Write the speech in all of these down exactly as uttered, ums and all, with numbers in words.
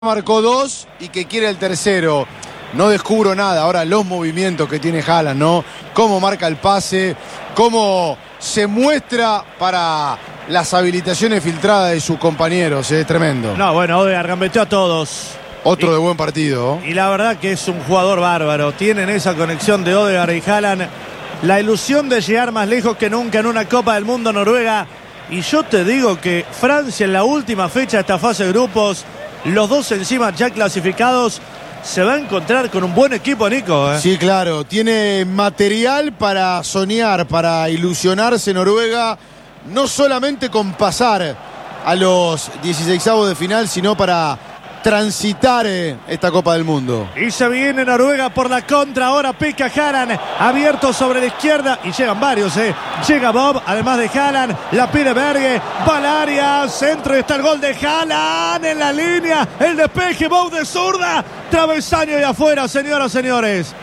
marcó dos y que quiere el tercero. No descubro nada. Ahora los movimientos que tiene Haaland, ¿no? Cómo marca el pase, cómo se muestra para las habilitaciones filtradas de sus compañeros. Es tremendo. No, bueno, Odegaard gambeteó a todos. Otro y, de buen partido. Y la verdad que es un jugador bárbaro. Tienen esa conexión de Odegaard y Haaland. La ilusión de llegar más lejos que nunca en una Copa del Mundo Noruega. Y yo te digo que Francia en la última fecha de esta fase de grupos, los dos encima ya clasificados, se va a encontrar con un buen equipo, Nico, ¿eh? Sí, claro. Tiene material para soñar, para ilusionarse Noruega, no solamente con pasar a los dieciseisavos de final, sino para transitar esta Copa del Mundo. Y se viene Noruega por la contra. Ahora pica Haaland, abierto sobre la izquierda. Y llegan varios, eh. Llega Bob, además de Haaland. La pide Berge, va al área. Centro y está el gol de Haaland en la línea. El despeje, Bob de zurda. Travesaño y afuera, señoras, señores.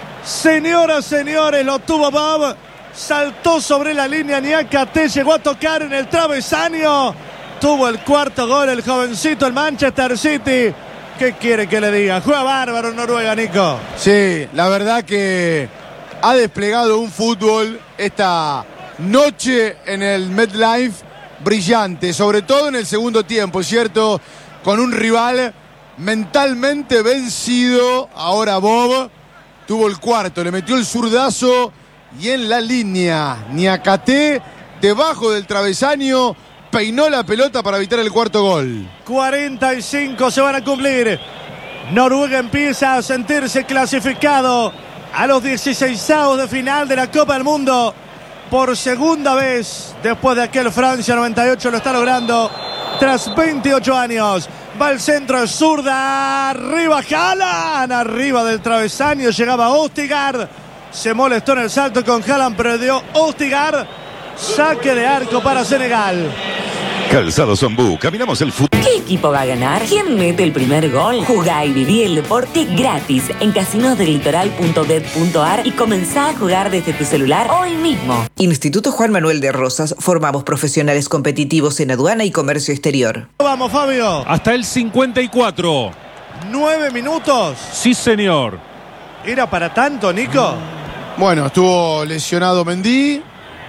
Señoras, señores, lo tuvo Bob. Saltó sobre la línea. Niakate llegó a tocar en el travesaño. Tuvo el cuarto gol el jovencito, el Manchester City. ¿Qué quiere que le diga? Juega bárbaro Noruega, Nico. Sí, la verdad que ha desplegado un fútbol esta noche en el MetLife brillante, sobre todo en el segundo tiempo, ¿cierto? Con un rival mentalmente vencido. Ahora Bob tuvo el cuarto, le metió el zurdazo y en la línea Niakate, debajo del travesaño, peinó la pelota para evitar el cuarto gol. cuarenta y cinco se van a cumplir. Noruega empieza a sentirse clasificado a los dieciseisavos de final de la Copa del Mundo. Por segunda vez, después de aquel Francia noventa y ocho, lo está logrando tras veintiocho años. Va al centro de zurda. Arriba Haaland. Arriba del travesaño llegaba Østigard. Se molestó en el salto con Haaland, pero dio Østigard. Saque de arco para Senegal. Calzados Ombú, caminamos el fútbol. ¿Qué equipo va a ganar? ¿Quién mete el primer gol? Jugá y viví el deporte gratis en casinos del litoral punto bet punto ar y comenzá a jugar desde tu celular hoy mismo. Instituto Juan Manuel de Rosas. Formamos profesionales competitivos en aduana y comercio exterior. Vamos, Fabio. Hasta el cincuenta y cuatro. Nueve minutos. Sí, señor. ¿Era para tanto, Nico? Bueno, estuvo lesionado Mendy.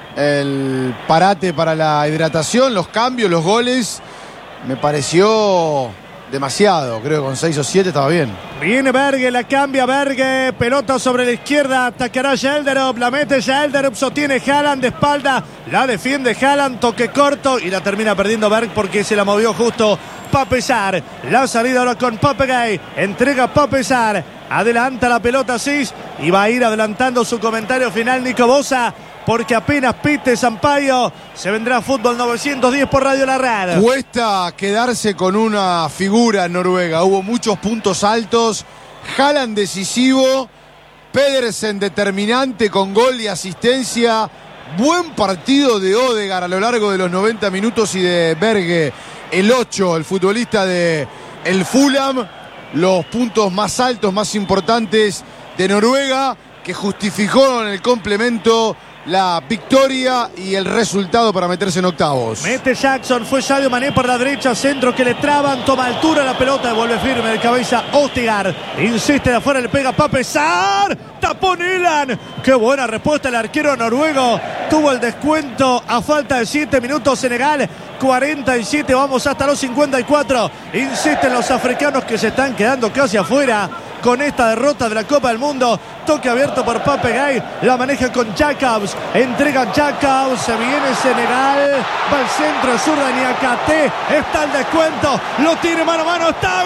El parate para la hidratación, los cambios, los goles, me pareció demasiado. Creo que con seis o siete estaba bien. Viene Berge, la cambia Berge, pelota sobre la izquierda, atacará Gelderup, la mete Gelderup, sostiene Haaland de espalda, la defiende Haaland, toque corto y la termina perdiendo Berg porque se la movió justo Papesar. La salida ahora con Papegay, entrega Papesar, adelanta la pelota Cis y va a ir adelantando su comentario final Nico Bosa. Porque apenas pite Sampaio, se vendrá Fútbol novecientos diez por Radio La Red. Cuesta quedarse con una figura en Noruega. Hubo muchos puntos altos. Haaland decisivo. Pedersen determinante con gol y asistencia. Buen partido de Odegaard a lo largo de los noventa minutos y de Berge, el ocho, el futbolista de el Fulham. Los puntos más altos, más importantes de Noruega, que justificó en el complemento la victoria y el resultado para meterse en octavos. Mete Jackson, fue Sadio Mané por la derecha, centro que le traban, toma altura la pelota, devuelve firme de cabeza Østigard, insiste de afuera, le pega Papesar, tapó Nilan. Qué buena respuesta el arquero noruego, tuvo el descuento a falta de siete minutos Senegal, cuarenta y siete, vamos hasta los cincuenta y cuatro, insisten los africanos que se están quedando casi afuera con esta derrota de la Copa del Mundo. Toque abierto por Papegay, la maneja con Jacobs, entrega Jacobs, se viene Senegal, va al centro, zurda Niakate, está el descuento, lo tiene mano a mano, está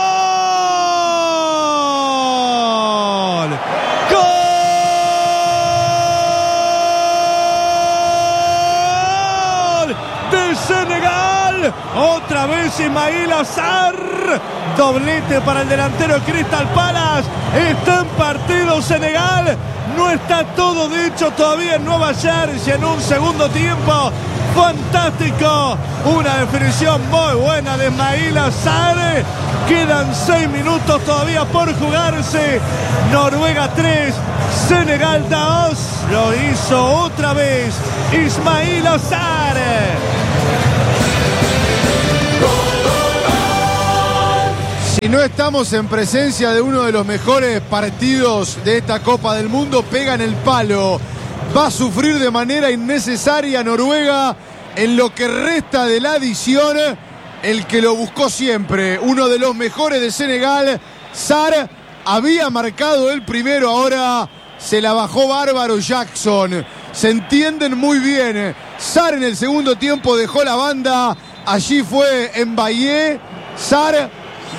gol, gol de Senegal, otra vez Ismail Assar. Doblete para el delantero Crystal Palace. Está en partido Senegal. No está todo dicho todavía en Nueva Jersey en un segundo tiempo. Fantástico. Una definición muy buena de Ismail Assar. Quedan seis minutos todavía por jugarse. Noruega tres, Senegal dos. Lo hizo otra vez Ismail Assar. Si no estamos en presencia de uno de los mejores partidos de esta Copa del Mundo, pega en el palo. Va a sufrir de manera innecesaria Noruega en lo que resta de la adición. El que lo buscó siempre, uno de los mejores de Senegal, Sarr, había marcado el primero, ahora se la bajó bárbaro Jackson. Se entienden muy bien. Sarr en el segundo tiempo dejó la banda, allí fue Mbaye. Sarr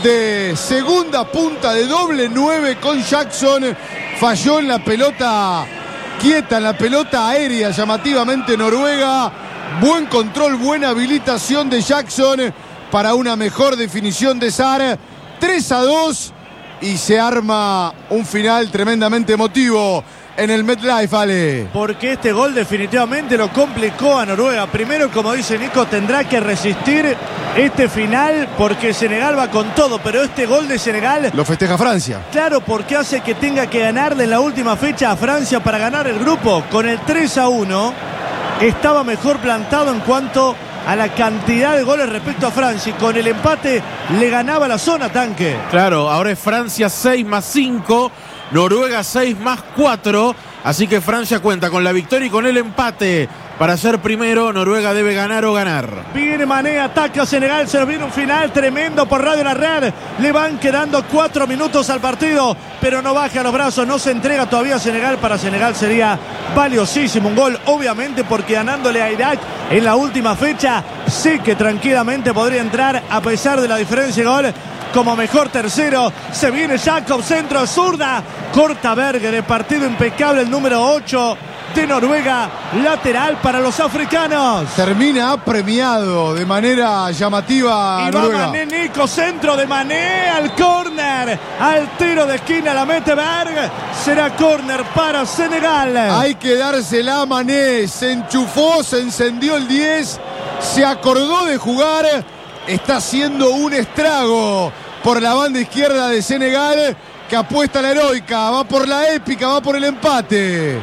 de segunda punta de doble nueve con Jackson, falló en la pelota quieta, en la pelota aérea, llamativamente Noruega. Buen control, buena habilitación de Jackson para una mejor definición de Sarr. tres a dos y se arma un final tremendamente emotivo en el MetLife, Ale. Porque este gol definitivamente lo complicó a Noruega. Primero, como dice Nico, tendrá que resistir este final porque Senegal va con todo, pero este gol de Senegal lo festeja Francia. Claro, porque hace que tenga que ganarle en la última fecha a Francia para ganar el grupo. Con el tres a uno estaba mejor plantado en cuanto a la cantidad de goles respecto a Francia, y con el empate le ganaba la zona, Tanque. Claro, ahora es Francia seis más cinco, Noruega seis más cuatro, así que Francia cuenta con la victoria y con el empate para ser primero. Noruega debe ganar o ganar. Viene Mané, ataca a Senegal, se nos viene un final tremendo por Radio La Red. Le van quedando cuatro minutos al partido, pero no baja los brazos, no se entrega todavía a Senegal. Para Senegal sería valiosísimo un gol, obviamente, porque ganándole a Irak en la última fecha, sí que tranquilamente podría entrar a pesar de la diferencia de gol como mejor tercero. Se viene Jacob, centro zurda, corta Berger, de partido impecable el número ocho de Noruega, lateral para los africanos. Termina premiado de manera llamativa y va Noruega. Mané, Nico, centro de Mané al córner, al tiro de esquina, la mete Berg. Será córner para Senegal. Hay que dársela a Mané, se enchufó, se encendió el diez, se acordó de jugar, está haciendo un estrago por la banda izquierda de Senegal, que apuesta a la heroica, va por la épica, va por el empate.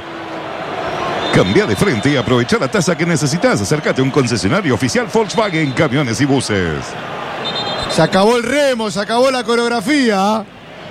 Cambia de frente y aprovecha la tasa que necesitas. Acércate a un concesionario oficial Volkswagen Camiones y Buses. Se acabó el remo, se acabó la coreografía.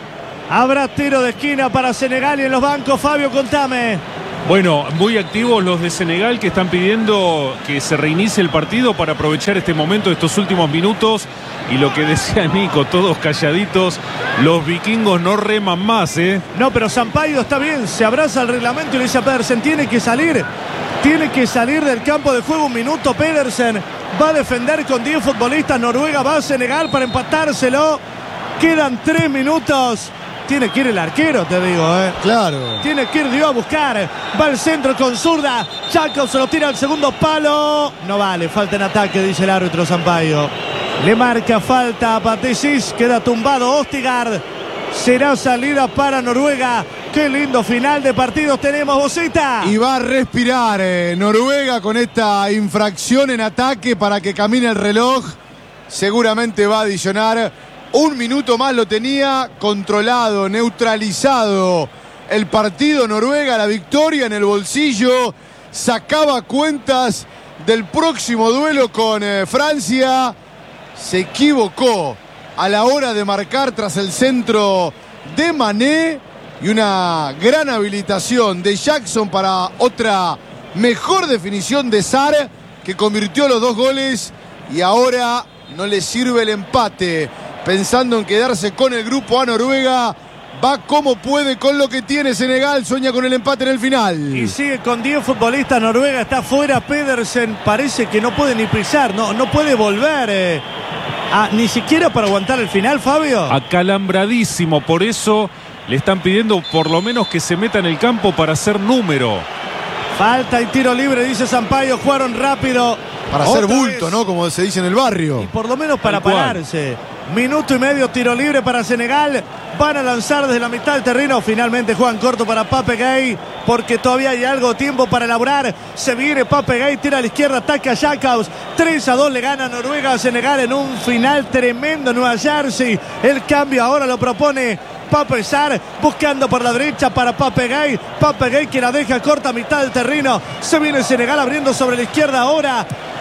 Habrá tiro de esquina para Senegal y en los bancos, Fabio, contame. Bueno, muy activos los de Senegal, que están pidiendo que se reinicie el partido para aprovechar este momento, estos últimos minutos. Y lo que decía Nico, todos calladitos, los vikingos no reman más, ¿eh? No, pero Sampaio está bien, se abraza al reglamento y le dice a Pedersen, tiene que salir, tiene que salir del campo de juego un minuto. Pedersen va a defender con diez futbolistas, Noruega va a Senegal para empatárselo. Quedan tres minutos. Tiene que ir el arquero, te digo, ¿eh? Claro. Tiene que ir Dios a buscar. Va al centro con zurda. Jacob se lo tira al segundo palo. No vale, falta en ataque, dice el árbitro Sampaio. Le marca falta a Patesis. Queda tumbado Ostigard. Será salida para Noruega. Qué lindo final de partidos tenemos, Boceta. Y va a respirar eh, Noruega con esta infracción en ataque para que camine el reloj. Seguramente va a adicionar. Un minuto más lo tenía controlado, neutralizado el partido. Noruega, la victoria en el bolsillo. Sacaba cuentas del próximo duelo con eh, Francia. Se equivocó a la hora de marcar tras el centro de Mané. Y una gran habilitación de Jackson para otra mejor definición de Sarr, que convirtió los dos goles. Y ahora no le sirve el empate. Pensando en quedarse con el grupo a Noruega, va como puede con lo que tiene Senegal, sueña con el empate en el final. Y sigue con diez futbolistas, Noruega está fuera, Pedersen parece que no puede ni pisar, no, no puede volver, eh, a, ni siquiera para aguantar el final, Fabio. Acalambradísimo, por eso le están pidiendo por lo menos que se meta en el campo para hacer número. Falta y tiro libre, dice Sampaio, jugaron rápido. Para hacer bulto, vez, ¿no? Como se dice en el barrio. Y por lo menos para pararse. Minuto y medio, tiro libre para Senegal. Van a lanzar desde la mitad del terreno. Finalmente juegan corto para Pape Gueye, porque todavía hay algo de tiempo para elaborar. Se viene Pape Gueye, tira a la izquierda, ataca a Jacobs. tres a dos le gana Noruega a Senegal en un final tremendo en Nueva Jersey. El cambio ahora lo propone Pape Sarr, buscando por la derecha para Pape Gueye. Pape Gueye que la deja corta a mitad del terreno. Se viene Senegal abriendo sobre la izquierda ahora.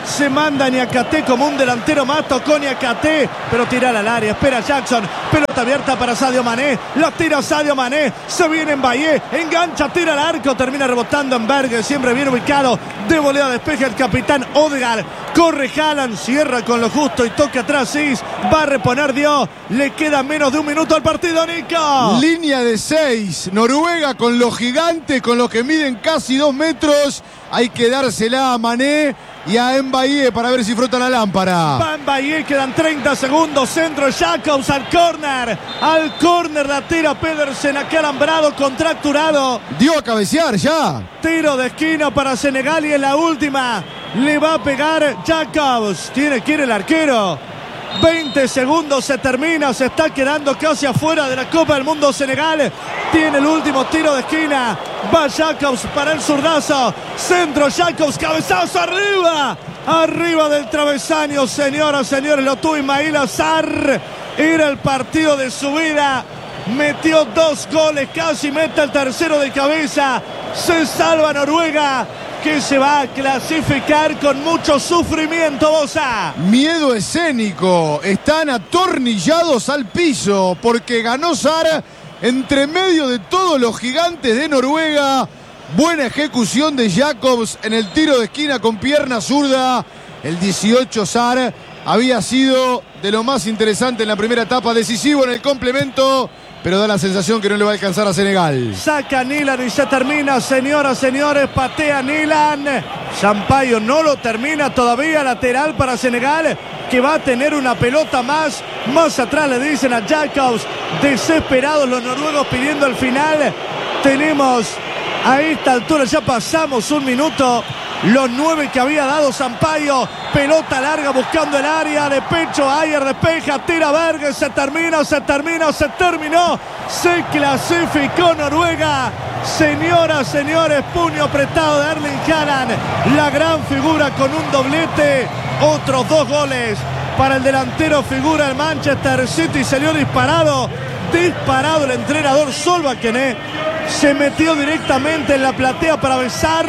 Se manda Niakate como un delantero más. Tocó Niakate, pero tira al área. Espera Jackson. Pelota abierta para Sadio Mané. La tira Sadio Mané. Se viene en Mbappé. Engancha, tira al arco. Termina rebotando en Berge. Siempre bien ubicado. De volea despeja el capitán Odegaard. Corre Haaland. Cierra con lo justo y toca atrás. Sis. Va a reponer Dios. Le queda menos de un minuto al partido, Nico. Línea de seis. Noruega con los gigantes, con los que miden casi dos metros. Hay que dársela a Mané y a Mbappé para ver si frota la lámpara. Va Mbappé, quedan treinta segundos. Centro Jacobs al córner. Al córner la tira Pedersen, acalambrado, contracturado. Dio a cabecear ya. Tiro de esquina para Senegal y en la última le va a pegar Jacobs. Tiene que ir el arquero. veinte segundos, se termina, se está quedando casi afuera de la Copa del Mundo Senegal. Tiene el último tiro de esquina. Va Jacobs para el zurdazo. Centro Jacobs, cabezazo arriba. Arriba del travesaño, señoras, señores, lo tuvo Ismail Azar. Era el partido de su vida. Metió dos goles, casi mete el tercero de cabeza. Se salva Noruega, que se va a clasificar con mucho sufrimiento, Bosa. Miedo escénico. Están atornillados al piso porque ganó Sar entre medio de todos los gigantes de Noruega. Buena ejecución de Jacobs en el tiro de esquina con pierna zurda. El dieciocho Sar había sido de lo más interesante en la primera etapa, decisivo en el complemento, pero da la sensación que no le va a alcanzar a Senegal. Saca Nilan y se termina, señoras, señores, patea Nilan. Sampaio no lo termina todavía, lateral para Senegal, que va a tener una pelota más. Más atrás le dicen a Jacobs, desesperados los noruegos pidiendo el final. Tenemos a esta altura, ya pasamos un minuto, los nueve que había dado Sampaio. Pelota larga buscando el área, de pecho Ayer despeja, tira Berge, se termina, se termina, se terminó. Se clasificó Noruega. Señoras, señores, puño apretado de Erling Haaland, la gran figura con un doblete. Otros dos goles para el delantero figura del Manchester City. Salió disparado, disparado el entrenador Solbakken. Se metió directamente en la platea para besar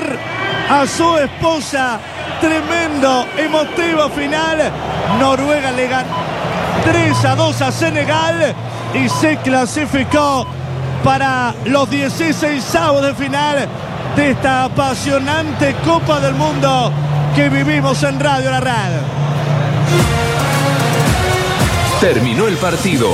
a su esposa. Tremendo, emotivo final. Noruega le ganó tres a dos a Senegal y se clasificó para los dieciseisavos de final de esta apasionante Copa del Mundo que vivimos en Radio La Red. Terminó el partido.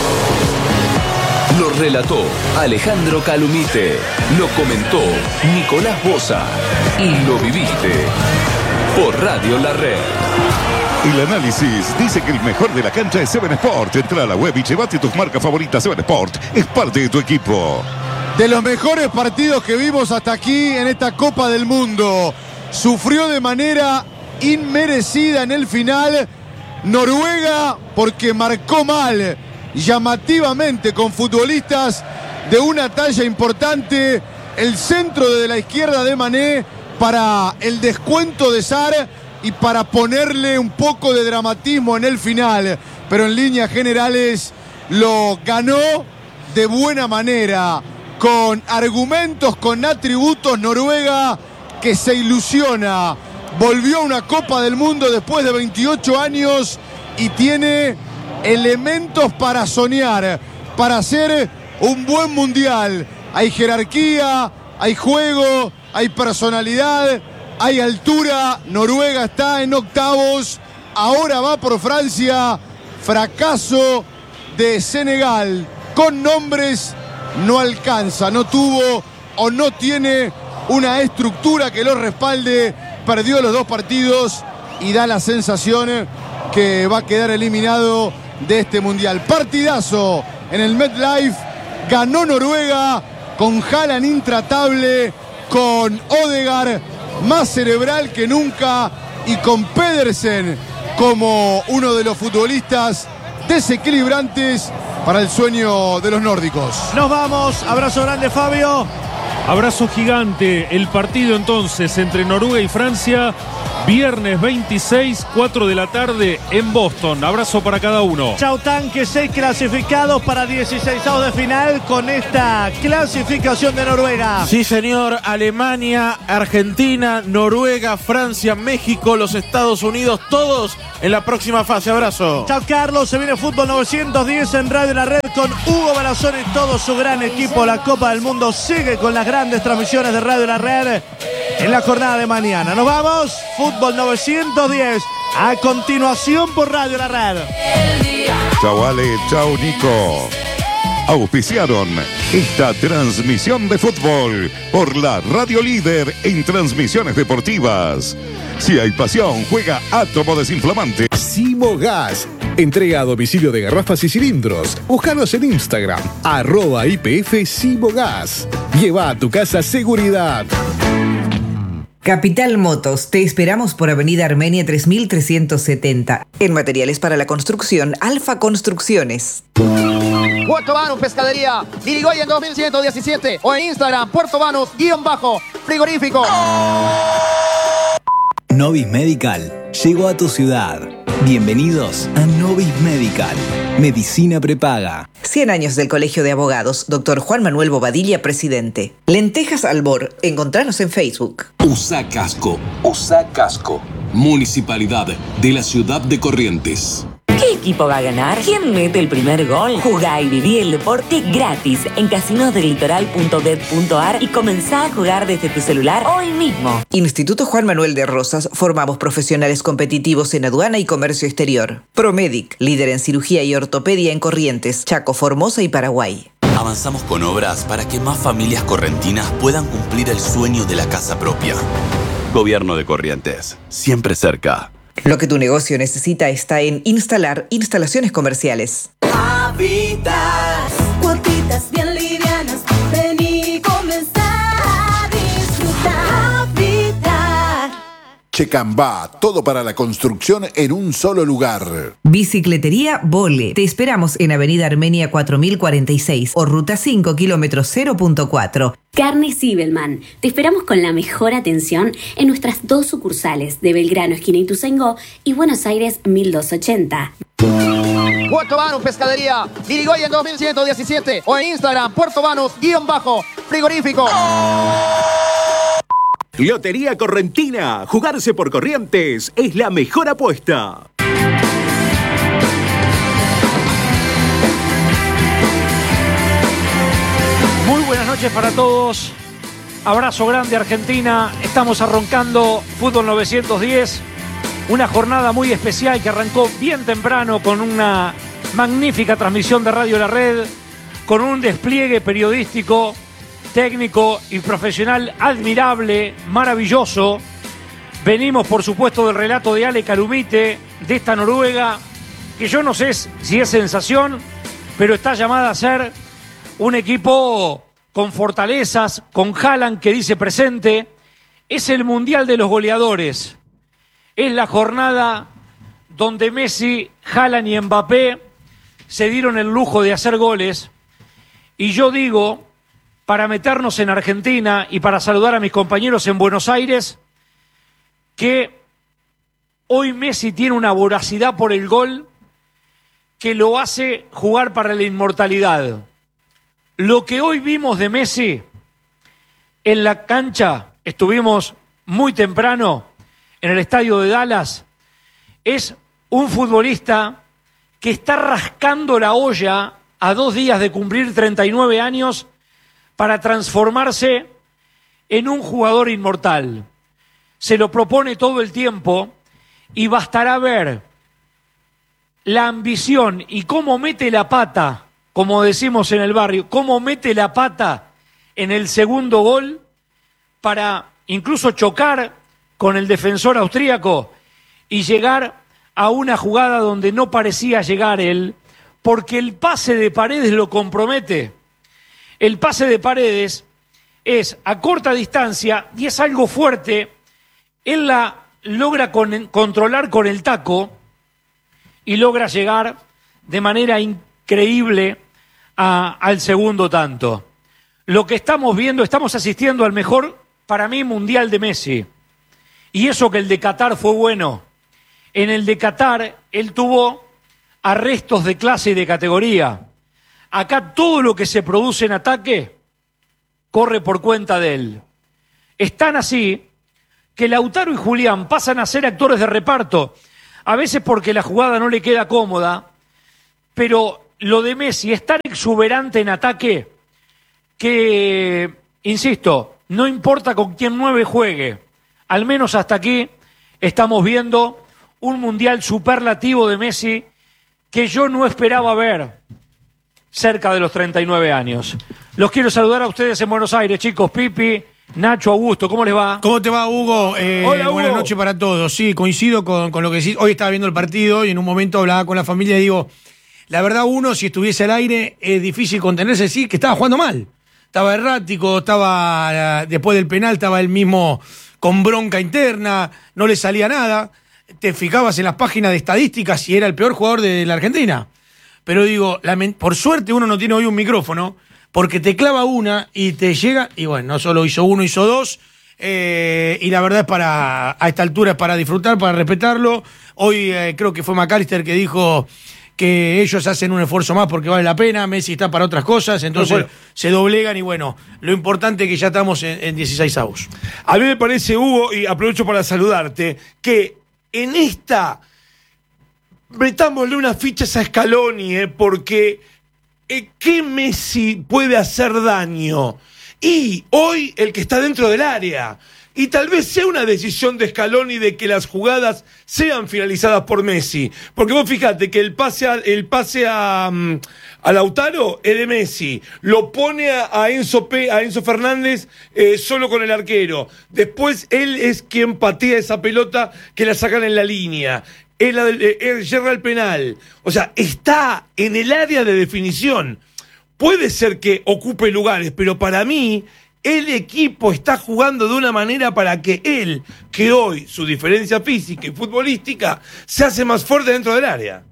Lo relató Alejandro Calumite. Lo comentó Nicolás Bosa. Y lo viviste por Radio La Red. El análisis dice que el mejor de la cancha es Seven Sport. Entra a la web y llévate tus marcas favoritas. Seven Sport es parte de tu equipo. De los mejores partidos que vimos hasta aquí en esta Copa del Mundo. Sufrió de manera inmerecida en el final Noruega porque marcó mal, llamativamente, con futbolistas de una talla importante. El centro de la izquierda de Mané para el descuento de Sar y para ponerle un poco de dramatismo en el final. Pero en líneas generales lo ganó de buena manera, con argumentos, con atributos. Noruega, que se ilusiona, volvió a una Copa del Mundo después de veintiocho años y tiene elementos para soñar, para hacer un buen mundial. Hay jerarquía, hay juego, hay personalidad, hay altura. Noruega está en octavos, ahora va por Francia. Fracaso de Senegal, con nombres no alcanza, no tuvo o no tiene una estructura que lo respalde. Perdió los dos partidos y da la sensación que va a quedar eliminado de este mundial. Partidazo en el MetLife. Ganó Noruega con Haaland intratable, con Odegaard más cerebral que nunca y con Pedersen como uno de los futbolistas desequilibrantes para el sueño de los nórdicos. Nos vamos, abrazo grande, Fabio. Abrazo gigante. El partido entonces entre Noruega y Francia Viernes veintiséis, cuatro de la tarde en Boston. Abrazo para cada uno. Chau Tanque, seis clasificados para dieciseisavos de final con esta clasificación de Noruega. Sí, señor. Alemania, Argentina, Noruega, Francia, México, los Estados Unidos, todos en la próxima fase. Abrazo. Chau Carlos, se viene Fútbol novecientos diez en Radio La Red con Hugo Balazón y todo su gran equipo. La Copa del Mundo sigue con las grandes transmisiones de Radio La Red en la jornada de mañana. Nos vamos, Fútbol novecientos diez, a continuación por Radio La Red. Chau Ale, chau Nico. Auspiciaron esta transmisión de fútbol por la Radio Líder en transmisiones deportivas. Si hay pasión, juega Átomo Desinflamante. Simogas. Entrega a domicilio de garrafas y cilindros. Búscanos en Instagram, arroba I P F Simogas. Lleva a tu casa seguridad. Capital Motos, te esperamos por Avenida Armenia tres mil trescientos setenta. En materiales para la construcción, Alfa Construcciones. Puerto Banús Pescadería, Irigoyen dos mil ciento diecisiete o en Instagram, Puerto Banús, guión bajo, frigorífico. Novis Medical llegó a tu ciudad. Bienvenidos a Novis Medical, medicina prepaga. cien años del Colegio de Abogados, doctor Juan Manuel Bobadilla, presidente. Lentejas Albor, encontranos en Facebook. Usa Casco, usa Casco. Municipalidad de la Ciudad de Corrientes. ¿Qué equipo va a ganar? ¿Quién mete el primer gol? Jugá y viví el deporte gratis en casinos del litoral punto bet punto ar y comenzá a jugar desde tu celular hoy mismo. Instituto Juan Manuel de Rosas, formamos profesionales competitivos en aduana y comercio exterior. Promedic, líder en cirugía y ortopedia en Corrientes, Chaco, Formosa y Paraguay. Avanzamos con obras para que más familias correntinas puedan cumplir el sueño de la casa propia. Gobierno de Corrientes, siempre cerca. Lo que tu negocio necesita está en Instalar Instalaciones Comerciales. Habitas, cuotitas bien livianas, ven y comenzar a disfrutar. Habitat. Checambá, todo para la construcción en un solo lugar. Bicicletería Vole. Te esperamos en Avenida Armenia cuatro mil cuarenta y seis o Ruta cinco, kilómetro cero punto cuatro. Carne Sibelman. Te esperamos con la mejor atención en nuestras dos sucursales de Belgrano, esquina Ituzaingó, y Buenos Aires mil doscientos ochenta. Puerto Banús Pescadería, Irigoyen dos mil ciento diecisiete o en Instagram, Puerto Banús, guión bajo, frigorífico. Lotería Correntina. Jugarse por Corrientes es la mejor apuesta. Muy buenas noches para todos. Abrazo grande Argentina. Estamos arrancando Fútbol novecientos diez. Una jornada muy especial que arrancó bien temprano con una magnífica transmisión de Radio La Red, con un despliegue periodístico, técnico y profesional admirable, maravilloso. Venimos, por supuesto, del relato de Ale Calumite, de esta Noruega, que yo no sé si es sensación, pero está llamada a ser un equipo con fortalezas, con Haaland que dice presente. Es el Mundial de los goleadores. Es la jornada donde Messi, Haaland y Mbappé se dieron el lujo de hacer goles. Y yo digo, para meternos en Argentina y para saludar a mis compañeros en Buenos Aires, que hoy Messi tiene una voracidad por el gol que lo hace jugar para la inmortalidad. Lo que hoy vimos de Messi en la cancha, estuvimos muy temprano en el estadio de Dallas, es un futbolista que está rascando la olla a dos días de cumplir treinta y nueve años para transformarse en un jugador inmortal. Se lo propone todo el tiempo y bastará ver la ambición y cómo mete la pata, como decimos en el barrio, cómo mete la pata en el segundo gol para incluso chocar con el defensor austríaco y llegar a una jugada donde no parecía llegar él, porque el pase de Paredes lo compromete. El pase de Paredes es a corta distancia y es algo fuerte. Él la logra con, controlar con el taco y logra llegar de manera increíble a, al segundo tanto. Lo que estamos viendo, estamos asistiendo al mejor, para mí, mundial de Messi. Y eso que el de Qatar fue bueno. En el de Qatar, él tuvo arrestos de clase y de categoría. Acá todo lo que se produce en ataque corre por cuenta de él. Es tan así que Lautaro y Julián pasan a ser actores de reparto, a veces porque la jugada no le queda cómoda, pero lo de Messi es tan exuberante en ataque que, insisto, no importa con quién nueve juegue, al menos hasta aquí estamos viendo un mundial superlativo de Messi que yo no esperaba ver cerca de los treinta y nueve años. Los quiero saludar a ustedes en Buenos Aires, chicos. Pipi, Nacho, Augusto, ¿cómo les va? ¿Cómo te va, Hugo? Eh, Hola, Hugo. Buenas noches para todos. Sí, coincido con, con lo que decís. Hoy estaba viendo el partido y en un momento hablaba con la familia y digo, la verdad, uno, si estuviese al aire, es difícil contenerse, sí, que estaba jugando mal. Estaba errático, estaba, después del penal, estaba él mismo con bronca interna, no le salía nada. Te fijabas en las páginas de estadísticas y era el peor jugador de la Argentina. Pero digo, por suerte uno no tiene hoy un micrófono, porque te clava una y te llega, y bueno, no solo hizo uno, hizo dos, eh, y la verdad es para, a esta altura es para disfrutar, para respetarlo. Hoy eh, creo que fue McAllister que dijo que ellos hacen un esfuerzo más porque vale la pena, Messi está para otras cosas, entonces bueno, se doblegan y bueno, lo importante es que ya estamos en, en dieciséis avos. A mí me parece, Hugo, y aprovecho para saludarte, que en esta metámosle unas fichas a Scaloni, eh, porque eh, ¿qué Messi puede hacer daño? Y hoy el que está dentro del área. Y tal vez sea una decisión de Scaloni de que las jugadas sean finalizadas por Messi. Porque vos fíjate que el pase a, el pase a, a Lautaro es de Messi. Lo pone a, a, Enzo, P, a Enzo Fernández eh, solo con el arquero. Después él es quien patea esa pelota que la sacan en la línea. Él, él, él yerra el penal. O sea, está en el área de definición. Puede ser que ocupe lugares, pero para mí el equipo está jugando de una manera para que él, que hoy su diferencia física y futbolística, se hace más fuerte dentro del área.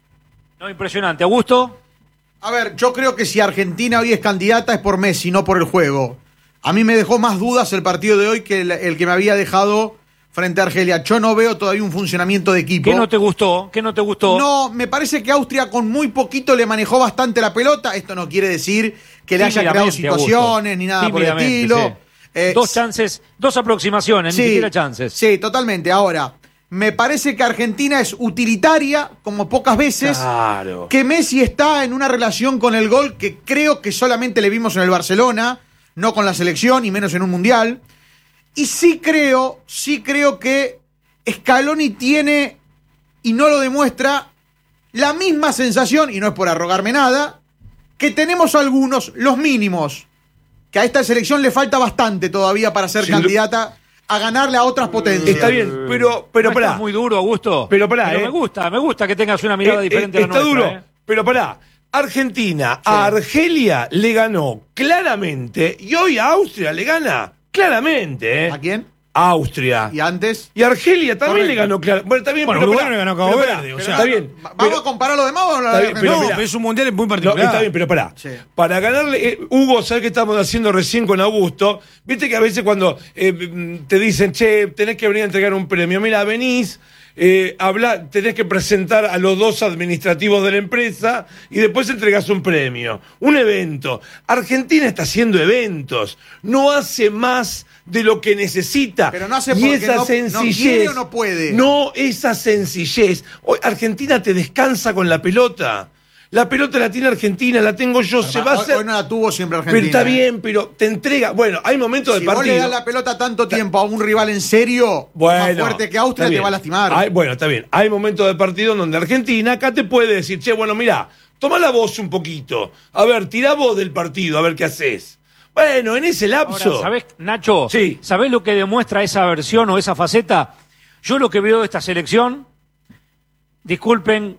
No, impresionante. ¿Augusto? A ver, yo creo que si Argentina hoy es candidata es por Messi, no por el juego. A mí me dejó más dudas el partido de hoy que el, el que me había dejado frente a Argelia. Yo no veo todavía un funcionamiento de equipo. ¿Qué no te gustó? ¿Qué no te gustó? No, me parece que Austria con muy poquito le manejó bastante la pelota. Esto no quiere decir que le haya creado situaciones Augusto. Ni nada por el estilo. Sí. Eh, dos chances, dos aproximaciones, sí, ni siquiera chances. Sí, totalmente. Ahora, me parece que Argentina es utilitaria, como pocas veces. Claro. Que Messi está en una relación con el gol que creo que solamente le vimos en el Barcelona, no con la selección y menos en un mundial. Y sí creo, sí creo que Scaloni tiene, y no lo demuestra, la misma sensación, y no es por arrogarme nada, que tenemos algunos, los mínimos, que a esta selección le falta bastante todavía para ser sí, candidata a ganarle a otras potencias. Está bien, pero, pero no pará. Es muy duro, Augusto. Pero pará, pero eh. me gusta, me gusta que tengas una mirada eh, diferente eh, a la nuestra. Está duro, eh. pero pará. Argentina a Argelia le ganó claramente y hoy a Austria le gana claramente. ¿eh? ¿A quién? Austria. ¿Y antes? Y Argelia también Correcto. le ganó claro. Bueno, está bien, bueno, pero Uruguay le ganó a Cabo pero, Verde. pero, O sea, está bien. ¿Vamos pero, a comparar lo demás o no? Bien, pero no, mirá, pero es un mundial muy particular. No, está bien, pero pará. Sí. Para ganarle, eh, Hugo, ¿sabes qué estamos haciendo recién con Augusto? Viste que a veces cuando eh, te dicen, che, tenés que venir a entregar un premio. Mira, venís, eh, habla, tenés que presentar a los dos administrativos de la empresa y después entregás un premio. Un evento. Argentina está haciendo eventos. No hace más de lo que necesita. Pero no hace y porque esa no, sencillez, no quiere o no puede. No, esa sencillez. Hoy Argentina te descansa con la pelota. La pelota la tiene Argentina, la tengo yo. Pero se va hoy, a hacer. Hoy no la tuvo siempre Argentina. Pero está ¿eh? bien, pero te entrega. Bueno, hay momentos si del partido. Si vos le das la pelota tanto tiempo a un rival en serio, bueno, más fuerte que Austria, te va a lastimar. Hay, bueno, está bien. Hay momentos del partido donde Argentina acá te puede decir, che, bueno, mirá, toma la voz un poquito. A ver, tirá vos del partido, a ver qué haces. Bueno, en ese lapso. Ahora, ¿sabés, Nacho? Sí. ¿Sabés lo que demuestra esa versión o esa faceta? Yo lo que veo de esta selección, disculpen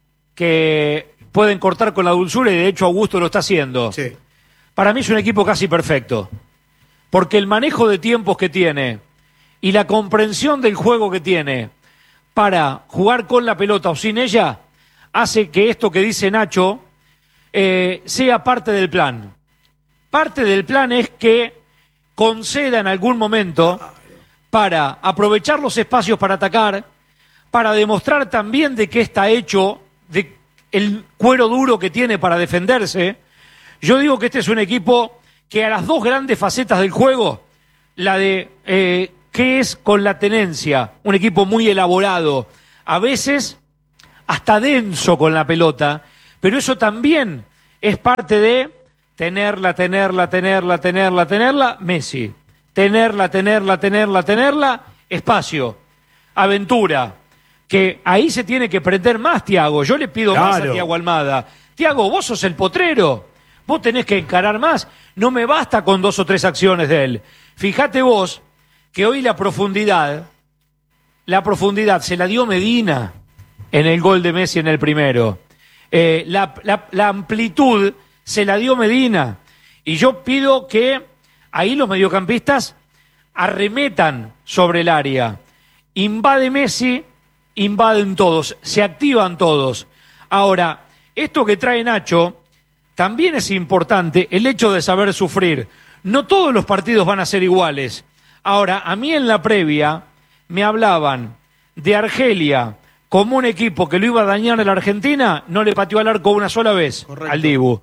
que pueden cortar con la dulzura y de hecho Augusto lo está haciendo. Sí. Para mí es un equipo casi perfecto. Porque el manejo de tiempos que tiene y la comprensión del juego que tiene para jugar con la pelota o sin ella hace que esto que dice Nacho eh, sea parte del plan. Parte del plan es que conceda en algún momento para aprovechar los espacios para atacar, para demostrar también de qué está hecho, de el cuero duro que tiene para defenderse. Yo digo que este es un equipo que a las dos grandes facetas del juego, la de eh, qué es con la tenencia, un equipo muy elaborado, a veces hasta denso con la pelota, pero eso también es parte de tenerla, tenerla, tenerla, tenerla, tenerla, Messi. Tenerla, tenerla, tenerla, tenerla, espacio, aventura, que ahí se tiene que prender más, Thiago. Yo le pido claro. más a Thiago Almada. Thiago, vos sos el potrero, vos tenés que encarar más. No me basta con dos o tres acciones de él. Fíjate vos que hoy la profundidad, la profundidad se la dio Medina en el gol de Messi en el primero. Eh, la, la, la amplitud se la dio Medina. Y yo pido que ahí los mediocampistas arremetan sobre el área. Invade Messi, invaden todos, se activan todos. Ahora, esto que trae Nacho, también es importante el hecho de saber sufrir. No todos los partidos van a ser iguales. Ahora, a mí en la previa me hablaban de Argelia como un equipo que lo iba a dañar a la Argentina, no le pateó al arco una sola vez. Correcto. Al Dibu.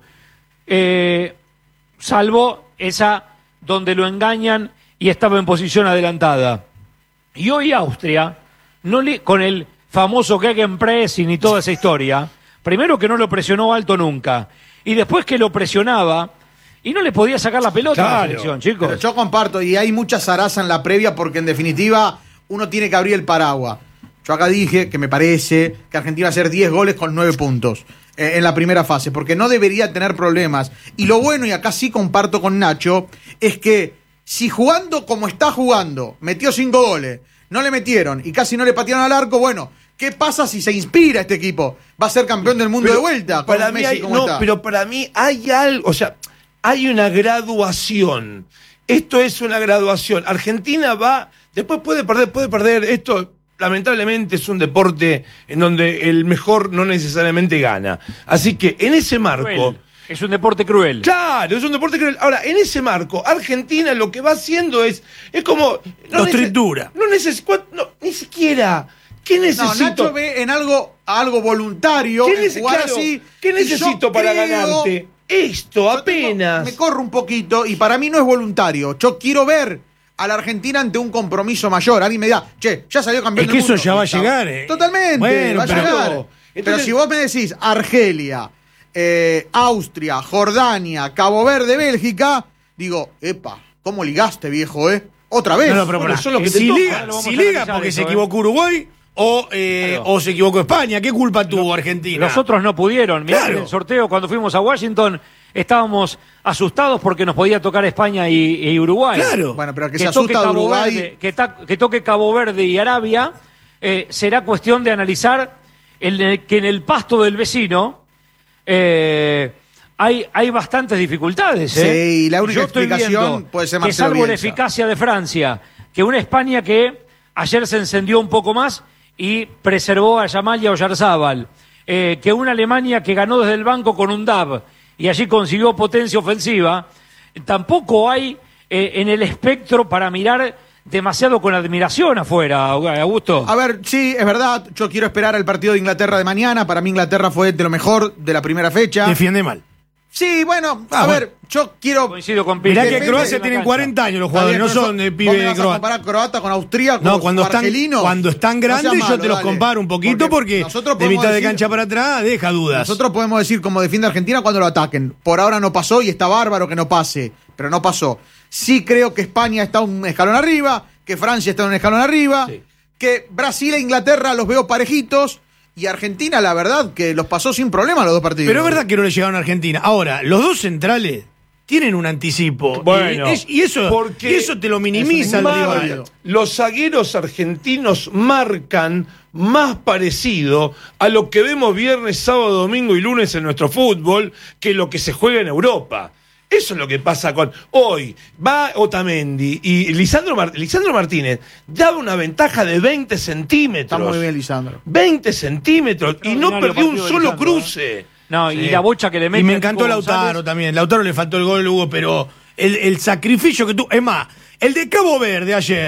Eh, salvo esa donde lo engañan y estaba en posición adelantada. Y hoy Austria, no le, con el famoso Gegenpressing y toda esa historia, primero que no lo presionó alto nunca, y después que lo presionaba y no le podía sacar la pelota claro. a la selección, chicos. Pero yo comparto, y hay mucha zaraza en la previa porque en definitiva uno tiene que abrir el paraguas. Yo acá dije que me parece que Argentina va a hacer diez goles con nueve puntos eh, en la primera fase, porque no debería tener problemas. Y lo bueno, y acá sí comparto con Nacho, es que si jugando como está jugando, metió cinco goles, no le metieron y casi no le patearon al arco, bueno, ¿qué pasa si se inspira este equipo? Va a ser campeón del mundo pero, de vuelta. Para mí hay, no, está. pero para mí hay algo, o sea, hay una graduación. Esto es una graduación. Argentina va, después puede perder, puede perder esto. Lamentablemente es un deporte en donde el mejor no necesariamente gana. Así que en ese marco... Cruel. Es un deporte cruel. Claro, es un deporte cruel. Ahora, en ese marco, Argentina lo que va haciendo es... Es como... No Los tritura. No necesito... No, ni siquiera... ¿Qué necesito? No, Nacho ve en algo, algo voluntario, ¿Qué, en jugar claro, así. ¿Qué necesito para creo, ganarte? Esto, apenas. Tengo, me corro un poquito y para mí no es voluntario. Yo quiero ver a la Argentina ante un compromiso mayor. Alguien me dirá, che, ya salió campeón es del que mundo. eso ya va a llegar, ¿eh? Totalmente, bueno, va a pero, llegar. Entonces, pero si vos me decís Argelia, eh, Austria, Jordania, Cabo Verde, Bélgica, digo, epa, ¿cómo ligaste, viejo, eh? Otra vez. No, no, pero bueno, eso es lo que si liga, si liga porque eso, se equivocó Uruguay o, eh, claro. o se equivocó España. ¿Qué culpa tuvo no, Argentina? Los otros no pudieron. Mirá claro. que en el sorteo cuando fuimos a Washington estábamos asustados porque nos podía tocar España y, y Uruguay. Claro. Bueno, pero que, que se asusta Cabo Uruguay. Verde, que, ta, que toque Cabo Verde y Arabia, eh, será cuestión de analizar el, que en el pasto del vecino eh, hay, hay bastantes dificultades. ¿eh? Sí, la única Yo explicación puede ser Marcelo que salvo Bielsa. la eficacia de Francia, que una España que ayer se encendió un poco más y preservó a Yamal y a Oyarzábal, eh, que una Alemania que ganó desde el banco con un D A B y allí consiguió potencia ofensiva, tampoco hay eh, en el espectro para mirar demasiado con admiración afuera, Augusto. A ver, sí, es verdad, yo quiero esperar al partido de Inglaterra de mañana, para mí Inglaterra fue de lo mejor de la primera fecha. Defiende mal. Sí, bueno, a ah, ver, bueno. yo quiero... Coincido con Mirá que Croacia tienen cuarenta años los jugadores, no son de pibe de Croacia. ¿Comparar croata con austríaco? No, cuando están, cuando están grandes no malo, yo te los dale. comparo un poquito porque, porque de mitad decir, de cancha para atrás deja dudas. Nosotros podemos decir como defiende Argentina cuando lo ataquen. Por ahora no pasó y está bárbaro que no pase, pero no pasó. Sí creo que España está un escalón arriba, que Francia está un escalón arriba, sí. que Brasil e Inglaterra los veo parejitos. Y Argentina, la verdad, que los pasó sin problema los dos partidos. Pero es verdad que no le llegaron a Argentina. Ahora, los dos centrales tienen un anticipo. Bueno, y, es, y, eso, y eso te lo minimiza el rival. Los zagueros argentinos marcan más parecido a lo que vemos viernes, sábado, domingo y lunes en nuestro fútbol que lo que se juega en Europa. Eso es lo que pasa con... Hoy va Otamendi y Lisandro, Mar... Lisandro Martínez daba una ventaja de veinte centímetros. Está muy bien, Lisandro. veinte centímetros y no perdió un solo Lisandro, cruce. ¿eh? No, sí. Y la bocha que le mete... Y me encantó Lautaro González. También. Lautaro le faltó el gol, Hugo, pero el, el sacrificio que tú... Es más, el de Cabo Verde ayer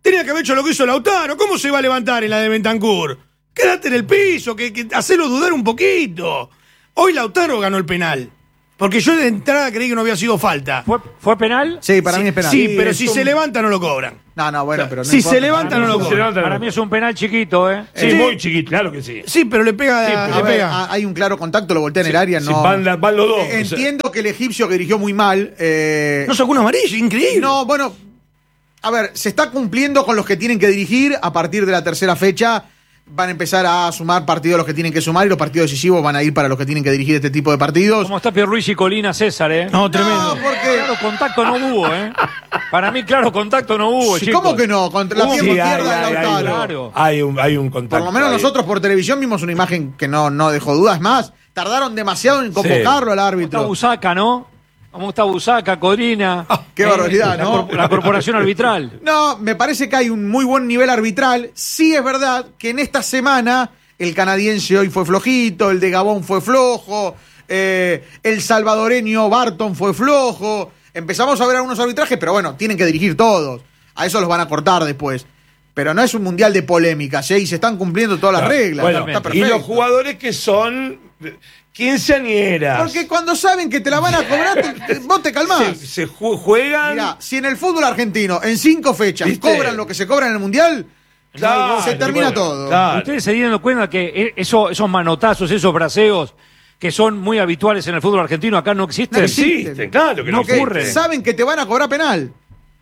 Tenía que haber hecho lo que hizo Lautaro. ¿Cómo se va a levantar en la de Bentancur? Quédate en el piso, que, que hacelo dudar un poquito. Hoy Lautaro ganó el penal. Porque yo de entrada creí que no había sido falta. ¿Fue, fue penal? Sí, para sí, mí es penal. Sí, Sí, pero es si un- se levanta no lo cobran. No, no, bueno, pero no si importa. se levanta no lo cobran. Para mí es un penal chiquito, ¿eh? Sí, muy chiquito, claro que sí. Sí, pero le pega. Sí, le pero a ver, pega. a- hay un claro contacto, lo voltea en el área, sí, no. van la- van los dos, Eh, o sea. Entiendo que el egipcio que dirigió muy mal. eh, No sacó una amarilla, increíble. No, bueno. A ver, se está cumpliendo con los que tienen que dirigir. A partir de la tercera fecha van a empezar a sumar partidos los que tienen que sumar y los partidos decisivos van a ir para los que tienen que dirigir este tipo de partidos. ¿Cómo está Pierluigi Colina César, eh? No, tremendo. No, porque. Claro, contacto no hubo, ¿eh? Para mí, claro, contacto no hubo, Sí, chicos. ¿Cómo que no? Contra la Hubo- pierna Sí, hay, izquierda de hay, hay, Lautaro. Claro. hay un, hay un contacto. Por lo menos ahí. nosotros por televisión vimos una imagen que no, no dejó dudas más. Tardaron demasiado en convocarlo al ¿Cómo está árbitro. Busaca, no? ¿Cómo está Busaca, Codina? Qué barbaridad, la, ¿no? cor- La corporación arbitral. No, me parece que hay un muy buen nivel arbitral. Sí es verdad que en esta semana el canadiense hoy fue flojito, el de Gabón fue flojo, eh, el salvadoreño Barton fue flojo. Empezamos a ver algunos arbitrajes, pero bueno, tienen que dirigir todos. A eso los van a cortar después. Pero no es un mundial de polémicas, ¿eh? Y se están cumpliendo todas las Claro, reglas. bueno, Está y perfecto. los jugadores que son quinceañeras. Porque cuando saben que te la van a cobrar, te- te- vos te calmás. Se, se ju- juegan. Mirá, si en el fútbol argentino en cinco fechas ¿Viste? cobran lo que se cobra en el mundial, Claro, se termina bueno, todo. claro. Ustedes se dieron cuenta que e- eso- esos manotazos, esos braceos que son muy habituales en el fútbol argentino, acá no existen. No existen. claro que no, No Que ocurre. saben que te van a cobrar penal.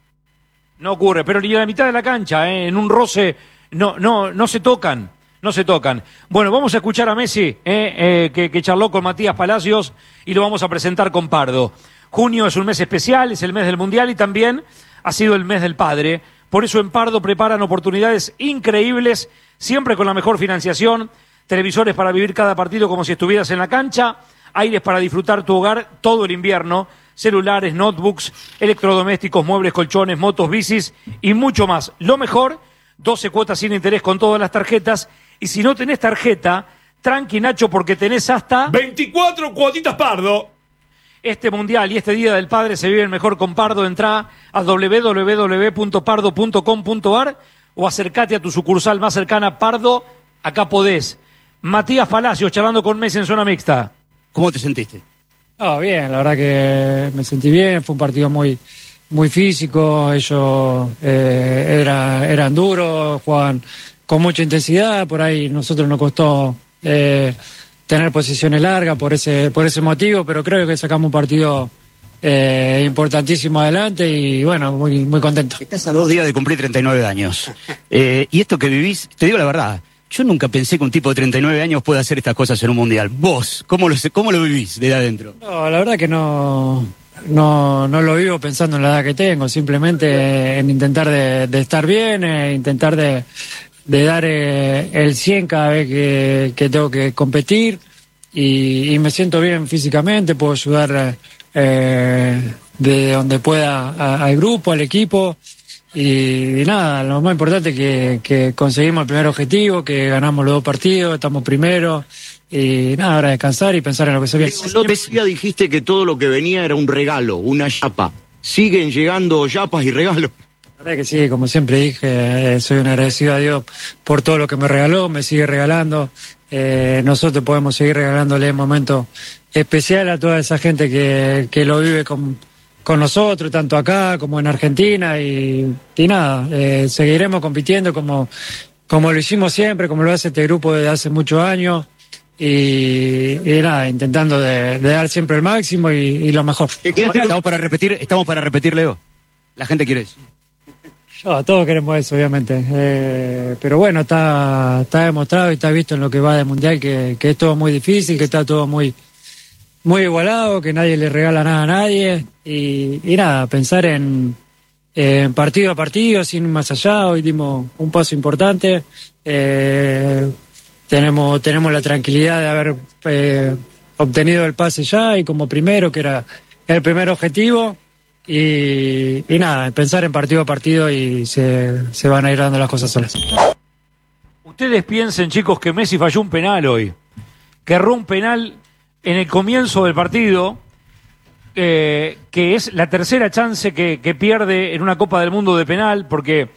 No ocurre, pero ni a la mitad de la cancha, ¿eh? En un roce, no, no, no se tocan, no se tocan. Bueno, vamos a escuchar a Messi, ¿eh? Eh, que, que charló con Matías Palacios y lo vamos a presentar con Pardo. Junio es un mes especial, es el mes del Mundial y también ha sido el mes del padre. Por eso en Pardo preparan oportunidades increíbles, siempre con la mejor financiación, televisores para vivir cada partido como si estuvieras en la cancha, aires para disfrutar tu hogar todo el invierno, celulares, notebooks, electrodomésticos, muebles, colchones, motos, bicis y mucho más. Lo mejor, doce cuotas sin interés con todas las tarjetas. Y si no tenés tarjeta, tranqui Nacho, porque tenés hasta veinticuatro cuotitas Pardo. este mundial y este Día del Padre se vive mejor con Pardo. Entrá a doble u doble u doble u punto pardo punto com punto a r o acércate a tu sucursal más cercana. Pardo, acá podés. Matías Palacios charlando con Messi en zona mixta. ¿Cómo te sentiste? Ah, bien, la verdad que me sentí bien, fue un partido muy, muy físico, ellos eh, era, eran duros, jugaban con mucha intensidad, por ahí nosotros nos costó eh, tener posiciones largas por ese, por ese motivo, pero creo que sacamos un partido eh, importantísimo adelante y bueno, muy, muy contento. Estás a dos días de cumplir treinta y nueve años. Eh, y esto que vivís, te digo la verdad, yo nunca pensé que un tipo de treinta y nueve años pueda hacer estas cosas en un mundial. Vos, ¿cómo lo, cómo lo vivís de adentro? No, la verdad que no, no, no lo vivo pensando en la edad que tengo, simplemente en intentar de, de estar bien, eh, intentar de, de dar eh, el cien cada vez que, que tengo que competir y, y me siento bien físicamente, puedo ayudar eh, de donde pueda a- al grupo, al equipo. Y, y nada, lo más importante es que, que conseguimos el primer objetivo, que ganamos los dos partidos, estamos primero y nada, ahora descansar y pensar en lo que se viene. No decía, dijiste que todo lo que venía era un regalo, una yapa. Siguen llegando yapas y regalos. La verdad que sí, como siempre dije, eh, soy un agradecido a Dios por todo lo que me regaló, me sigue regalando. Eh, nosotros podemos seguir regalándole momentos especiales a toda esa gente que, que lo vive con, con nosotros, tanto acá como en Argentina. Y, y nada, eh, seguiremos compitiendo como, como lo hicimos siempre, como lo hace este grupo desde hace muchos años. Y, y nada, intentando de, de dar siempre el máximo y, y lo mejor. Estamos para repetir, estamos para repetir, Leo. La gente quiere eso. No, todos queremos eso, obviamente. Eh, pero bueno, está, está demostrado y está visto en lo que va de Mundial que, que es todo muy difícil, que está todo muy, muy igualado, que nadie le regala nada a nadie. Y, y nada, pensar en, en partido a partido, sin ir más allá. Hoy dimos un paso importante. Eh, tenemos, tenemos la tranquilidad de haber eh, obtenido el pase ya y como primero, que era el primer objetivo. Y, y nada, pensar en partido a partido y se, se van a ir dando las cosas solas. Ustedes piensen, chicos, que Messi falló un penal hoy. Que erró un penal en el comienzo del partido, eh, que es la tercera chance que, que pierde en una Copa del Mundo de penal, porque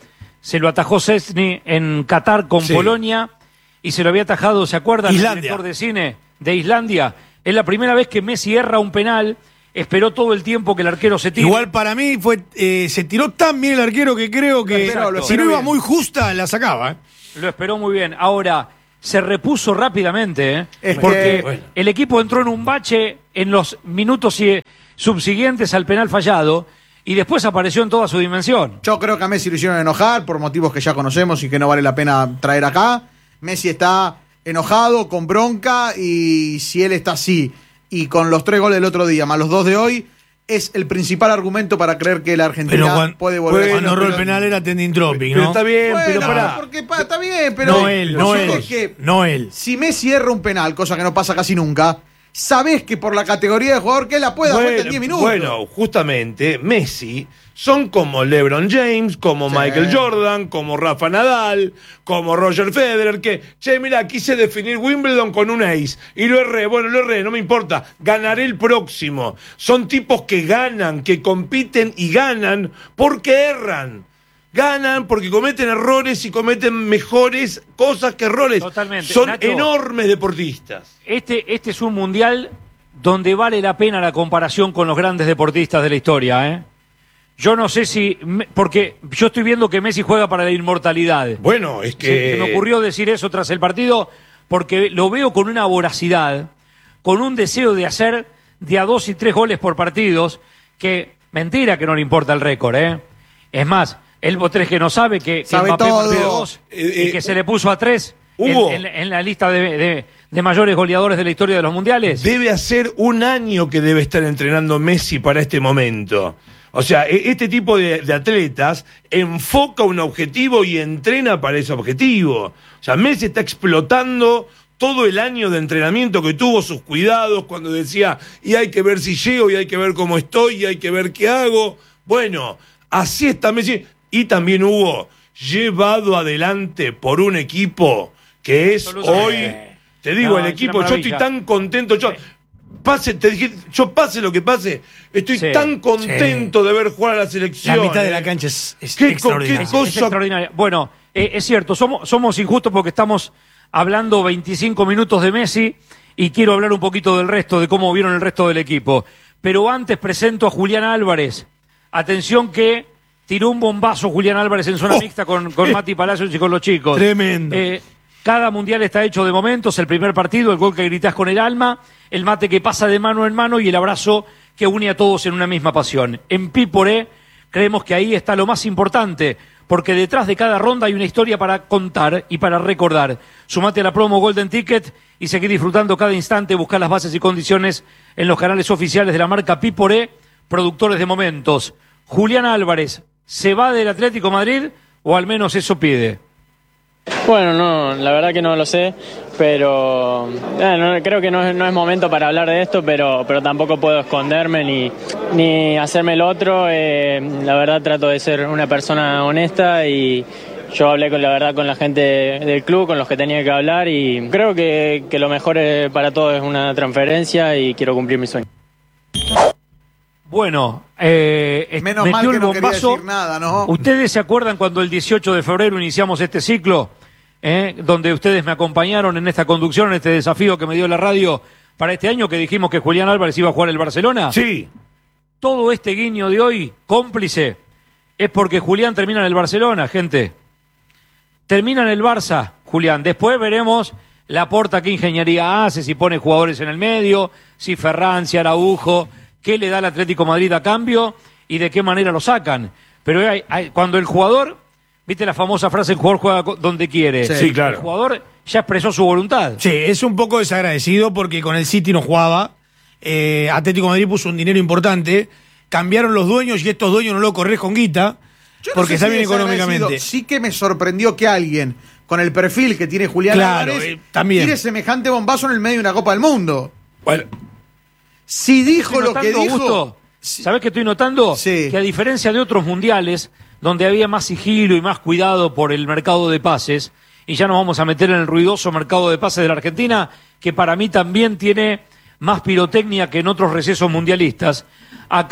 se lo atajó Szczęsny en Qatar con Sí. Polonia y se lo había atajado, ¿se acuerdan? Islandia. El director de cine de Islandia. Es la primera vez que Messi erra un penal, esperó todo el tiempo que el arquero se tire. Igual para mí fue eh, se tiró tan bien el arquero que creo que Exacto. Lo si no esperó iba bien. muy justa, la sacaba. ¿eh? Lo esperó muy bien. Ahora, se repuso rápidamente, ¿eh? Es porque que- bueno. el equipo entró en un bache en los minutos si- subsiguientes al penal fallado y después apareció en toda su dimensión. Yo creo que a Messi lo hicieron enojar por motivos que ya conocemos y que no vale la pena traer acá. Messi está enojado, con bronca, y si él está así y con los tres goles del otro día, más los dos de hoy, es el principal argumento para creer que la Argentina Pero cuando, puede volver cuando a erró el penal era tending dropping, Pero ¿no? está bien, Bueno, pero pará. porque pa, está bien, pero No él, no pero él, es que no él. si Messi erra un penal, cosa que no pasa casi nunca, sabés que por la categoría de jugador que él la puede dar vuelta en diez minutos. Bueno, justamente, Messi son como LeBron James, como Sí. Michael Jordan, como Rafa Nadal, como Roger Federer, que, che, mira, quise definir Wimbledon con un ace y lo erré, bueno, lo erré, no me importa, ganaré el próximo. Son tipos que ganan, que compiten y ganan porque erran. Ganan porque cometen errores y cometen mejores cosas que errores. Totalmente. Son Nacho, enormes deportistas. Este, este es un mundial donde vale la pena la comparación con los grandes deportistas de la historia, ¿eh? Yo no sé si... Porque yo estoy viendo que Messi juega para la inmortalidad. Bueno, es que... Se, se me ocurrió decir eso tras el partido porque lo veo con una voracidad, con un deseo de hacer de a dos y tres goles por partidos, que mentira que no le importa el récord, ¿eh? Es más, el Botres que no sabe que, que Sabe Mbappé todo. marcó dos Eh, y que se le puso a tres en, Hugo. en- en la lista de, de- de mayores goleadores de la historia de los mundiales. Debe hacer un año que debe estar entrenando Messi para este momento. O sea, e- este tipo de, de atletas enfoca un objetivo y entrena para ese objetivo. O sea, Messi está explotando todo el año de entrenamiento que tuvo, sus cuidados, cuando decía, y hay que ver si llego, y hay que ver cómo estoy, y hay que ver qué hago. Bueno, así está Messi. Y también hubo llevado adelante por un equipo que es hoy, te digo, No, el es equipo, una yo estoy maravilla. tan contento, yo, pase, te dije, yo pase lo que pase, estoy Sí. tan contento de ver jugar a la selección. La mitad de eh. la cancha es, es ¿Qué co- extraordinaria. qué Es, cosa? es extraordinaria. Bueno, eh, es cierto, somos, somos injustos porque estamos hablando veinticinco minutos de Messi y quiero hablar un poquito del resto, de cómo vieron el resto del equipo. Pero antes presento a Julián Álvarez. Atención que tiró un bombazo Julián Álvarez en zona Oh, mixta con, con eh, Mati Palacios y con los chicos. Tremendo. Eh, cada mundial está hecho de momentos, el primer partido, el gol que gritás con el alma, el mate que pasa de mano en mano y el abrazo que une a todos en una misma pasión. En Piporé creemos que ahí está lo más importante, porque detrás de cada ronda hay una historia para contar y para recordar. Sumate a la promo Golden Ticket y seguí disfrutando cada instante, buscar las bases y condiciones en los canales oficiales de la marca Piporé, productores de momentos. Julián Álvarez, ¿se va del Atlético Madrid o al menos eso pide? Bueno, no, la verdad que no lo sé, pero eh, no, creo que no es, no es momento para hablar de esto, pero, pero tampoco puedo esconderme ni, ni hacerme el otro. Eh, la verdad trato de ser una persona honesta y yo hablé con la verdad con la gente del club, con los que tenía que hablar y creo que, que lo mejor eh, para todos es una transferencia y quiero cumplir mi sueño. Bueno, eh, Menos metió mal que el no quería bombazo. decir nada, ¿no? ¿Ustedes se acuerdan cuando el dieciocho de febrero iniciamos este ciclo? eh, donde ustedes me acompañaron en esta conducción, en este desafío que me dio la radio para este año, que dijimos que Julián Álvarez iba a jugar el Barcelona? Sí. Todo este guiño de hoy, cómplice, es porque Julián termina en el Barcelona, gente. Termina en el Barça, Julián. Después veremos la porta qué ingeniería hace, si pone jugadores en el medio, si Ferran, si Araujo, qué le da el Atlético de Madrid a cambio y de qué manera lo sacan. Pero hay, hay, cuando el jugador, viste la famosa frase, el jugador juega donde quiere. Sí, sí, claro. El jugador ya expresó su voluntad. Sí, es un poco desagradecido porque con el City no jugaba. Eh, Atlético de Madrid puso un dinero importante. Cambiaron los dueños y estos dueños no lo corres con guita. Yo no porque sé está si bien desagradecido. económicamente. Sí que me sorprendió que alguien con el perfil que tiene Julián Claro, Álvarez eh, también. tire semejante bombazo en el medio de una Copa del Mundo. Bueno, si dijo Estoy lo que notando, dijo... Augusto, ¿sabés qué estoy notando? Que a diferencia de otros mundiales, donde había más sigilo y más cuidado por el mercado de pases, y ya nos vamos a meter en el ruidoso mercado de pases de la Argentina, que para mí también tiene más pirotecnia que en otros recesos mundialistas, acá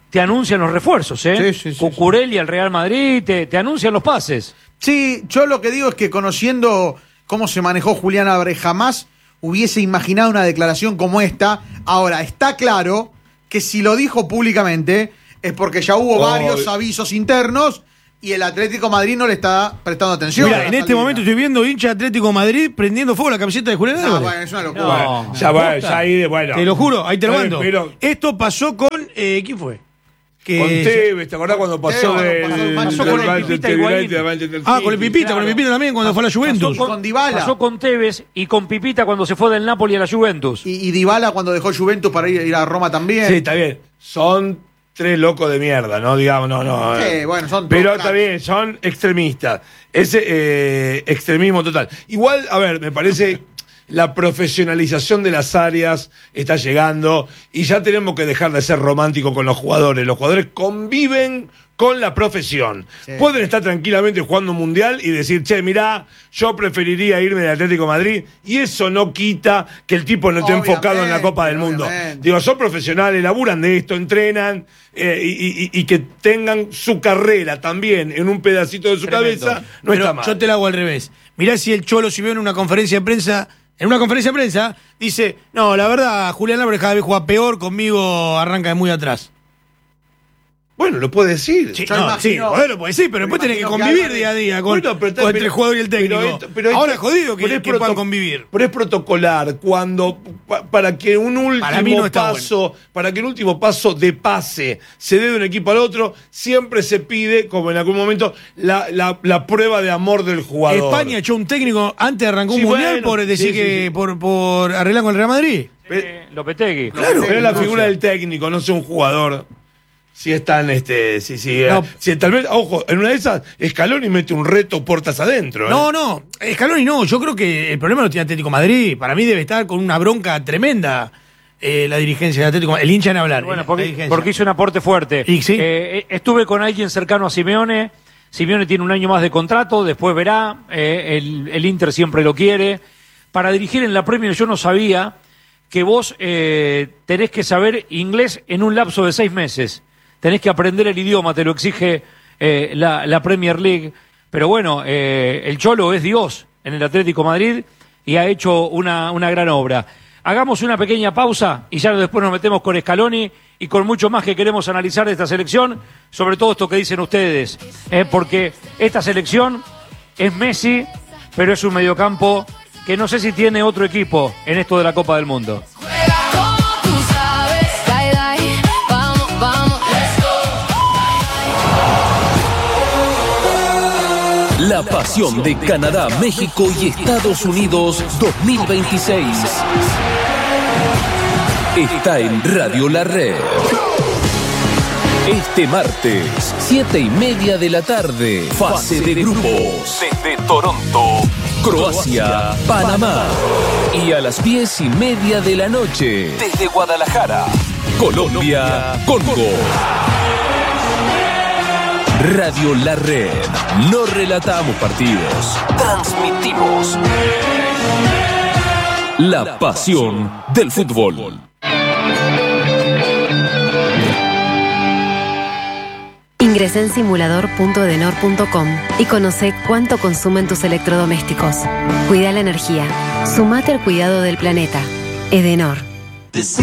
te anuncian los refuerzos, ¿eh? Sí, sí, sí, Cucurella al Real Madrid, te, te anuncian los pases. Sí, yo lo que digo es que conociendo cómo se manejó Julián Álvarez, jamás hubiese imaginado una declaración como esta. Ahora, está claro que si lo dijo públicamente es porque ya hubo Oh, varios avisos internos y el Atlético Madrid no le está prestando atención. Mira, en este momento estoy viendo hincha Atlético Madrid prendiendo fuego la camiseta de Julián Álvarez. No, bueno, es una locura. Bueno, ya, bueno, ya ahí, bueno. Te lo juro, ahí te lo Pero- mando. pero- Esto pasó con. Eh, ¿Quién fue? Que- Con Tevez, ¿te acordás cuando pasó Tevez, del, pasó- del, pasó del con el Manchester Pipita Higuaín. United al Manchester Ah, City? con el Pipita, claro. con el Pipita también cuando fue a la Juventus. Pasó con Dybala. Pasó con Tevez y con Pipita cuando se fue del Napoli a la Juventus. Y, y Dybala cuando dejó Juventus para ir, ir a Roma también. Sí, está bien. Son tres locos de mierda, ¿no? Digamos, no, no. Sí, eh. bueno, son Pero todos está cracks. bien, son extremistas. Ese eh, extremismo total. Igual, a ver, me parece la profesionalización de las áreas está llegando y ya tenemos que dejar de ser románticos con los jugadores. Los jugadores conviven con la profesión. Sí. Pueden estar tranquilamente jugando un mundial y decir, che, mirá, yo preferiría irme del Atlético de Madrid, y eso no quita que el tipo no esté Obviamente, enfocado en la Copa del Mundo. obviamente. Digo, son profesionales, laburan de esto, entrenan, eh, y, y- y que tengan su carrera también en un pedacito de su Tremendo. cabeza, no Pero está mal. yo te la hago al revés. Mirá si el Cholo, si veo en una conferencia de prensa, en una conferencia de prensa, dice, no, la verdad, Julián Álvarez cada vez juega peor, conmigo arranca de muy atrás. Bueno, lo puede decir. Sí, Yo no, imagino- sí, bueno, lo puede decir, pero me después tenés que imagino que convivir Álvarez- día a día con, Bueno, pero está- con entre pero- el jugador y el técnico. pero esto- pero esto- Ahora es jodido que, pero es que puedan proto- convivir. Pero es protocolar cuando pa- para que un último Para mí no está paso, para que un último paso de pase se dé de un equipo al otro, siempre se pide, como en algún momento, la, la, la prueba de amor del jugador. España echó un técnico antes de arrancar un Sí, mundial bueno, por decir sí, sí, que sí. Por, por arreglar con el Real Madrid. Eh, Lopetegui. Claro, pero es la no figura sé. del técnico, no sea un jugador. Si están, este, si, si, No. si tal vez, ojo, en una de esas, Scaloni mete un reto puertas adentro. ¿eh? No, no, Scaloni no, yo creo que el problema lo tiene Atlético de Madrid. Para mí debe estar con una bronca tremenda eh, la dirigencia de Atlético de Madrid. El hincha en hablar. Bueno, la porque, dirigencia. porque hizo un aporte fuerte. Y sí. Eh, estuve con alguien cercano a Simeone. Simeone tiene un año más de contrato, después verá. eh, el, el Inter siempre lo quiere. Para dirigir en la Premier yo no sabía que vos eh, tenés que saber inglés en un lapso de seis meses. Tenés que aprender el idioma, te lo exige eh, la, la Premier League. Pero bueno, eh, el Cholo es Dios en el Atlético de Madrid y ha hecho una, una gran obra. Hagamos una pequeña pausa y ya después nos metemos con Scaloni y con mucho más que queremos analizar de esta selección, sobre todo esto que dicen ustedes, eh, porque esta selección es Messi, pero es un mediocampo que no sé si tiene otro equipo en esto de la Copa del Mundo. Tú sabes, dai, dai, vamos, vamos, let's go. La pasión de Canadá, México y Estados Unidos dos mil veintiséis. Está en Radio La Red. Este martes, siete y media de la tarde, fase de grupos. Desde Toronto, Croacia, Panamá. Y a las diez y media de la noche, desde Guadalajara, Colombia, Congo. Radio La Red. No relatamos partidos, transmitimos la pasión del fútbol. Ingresa en simulador punto edenor punto com y conoce cuánto consumen tus electrodomésticos. Cuida la energía. Sumate al cuidado del planeta. Edenor.